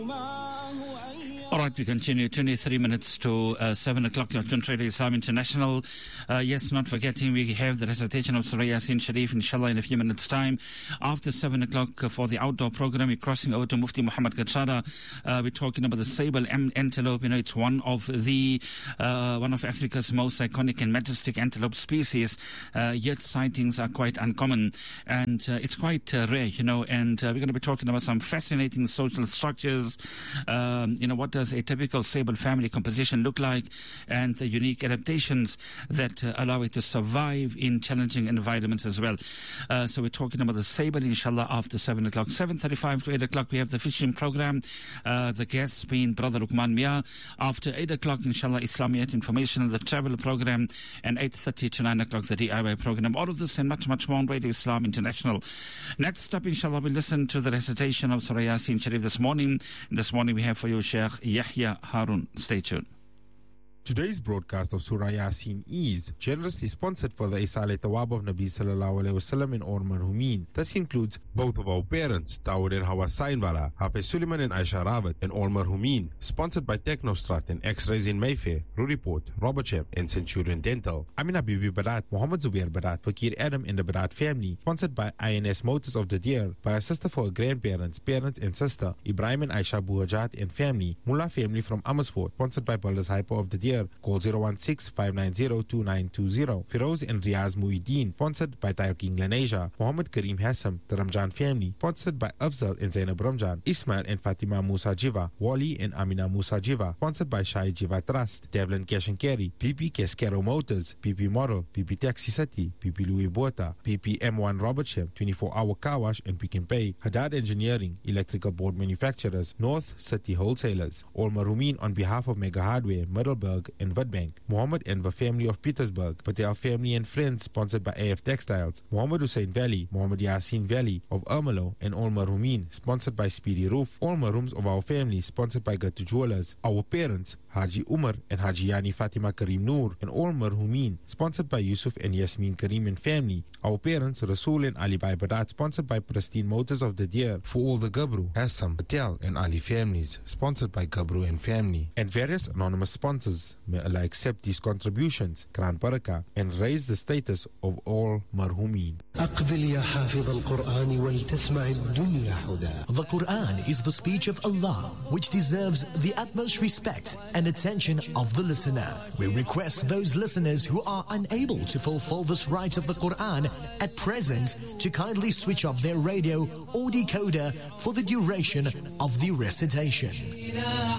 All right, we continue. 23 minutes to 7 o'clock. You're on Radio Islam International. Yes, not forgetting, we have the recitation of Surah Yasin Sharif, inshallah, in a few minutes' time. After 7 o'clock for the outdoor program, we're crossing over to Mufti Muhammad Kachara. We're talking about the sable antelope. You know, it's one of Africa's most iconic and majestic antelope species. Yet sightings are quite uncommon, and it's quite rare, you know. And we're going to be talking about some fascinating social structures. What does a typical sable family composition look like, and the unique adaptations that allow it to survive in challenging environments as well. So we're talking about the sable, inshallah, after 7 o'clock. 7:35 to 8 o'clock, we have the fishing program. The guests being Brother Luqman Mia. After 8 o'clock, inshallah, Islamiyat information, the travel program, and 8:30 to 9 o'clock, the DIY program. All of this and much, much more on Radio Islam International. Next up, inshallah, we'll listen to the recitation of Surah Yasin Sharif this morning. This morning we have for you Sheikh Yahya Harun. Stay tuned. Today's broadcast of Surah Yasin is generously sponsored for the Isale Tawab of Nabi Sallallahu Alaihi Wasallam in Or Marhumin. This includes both of our parents, Dawood and Hawa Sainwala, Hafiz Suleiman and Aisha Rawat in Or Marhumin. Sponsored by Technostrat and X-Rays in Mayfair, Ruriport, Robertshire and Centurion Dental. Amina Bibi Barat, Muhammad Zubair Barat, Fakir Adam and the Barat family. Sponsored by INS Motors of the Deer, by a sister for her grandparents, parents and sister, Ibrahim and Aisha Buhajat and family. Mullah family from Amersfoort. Sponsored by Builders Hyper of the Deer. Call 016-590-2920. Firoz and Riaz Muhyiddin. Sponsored by Tayo King Lenasia. Muhammad Kareem Hassam, the Ramjan family. Sponsored by Afzal and Zainab Ramjan. Ismail and Fatima Musa Jiva. Wali and Amina Musa Jiva. Sponsored by Shai Jiva Trust. Devlin Cash and Carry. PP Cascaro Motors. PP Model. PP Taxi City. PP Louis Bota. PP M1 Robertshire. 24-hour car wash and Pick and Pay. Haddad Engineering. Electrical board manufacturers. North City Wholesalers. All Marumin on behalf of Mega Hardware, Middleburg and Witbank. Muhammad Enver family of Petersburg. Patel family and friends, sponsored by AF Textiles. Muhammad Hussein Valley. Muhammad Yasin Valley of Ermelo and All Marumin, sponsored by Speedy Roof. All Marooms of our family, sponsored by Gatu Jewelers. Our parents, Haji Umar and Haji Yani Fatima Kareem Noor and All Marhumin, sponsored by Yusuf and Yasmin Kareem and family. Our parents, Rasul and Ali Bai Badat, sponsored by Pristine Motors of the Deer. For all the Gabru, Hassam, Patel and Ali families, sponsored by Gabru and family. And various anonymous sponsors. May Allah accept these contributions, Quran Barakah, and raise the status of all Marhumin. The Quran is the speech of Allah, which deserves the utmost respect and attention of the listener. We request those listeners who are unable to fulfill this right of the Quran at present to kindly switch off their radio or decoder for the duration of the recitation.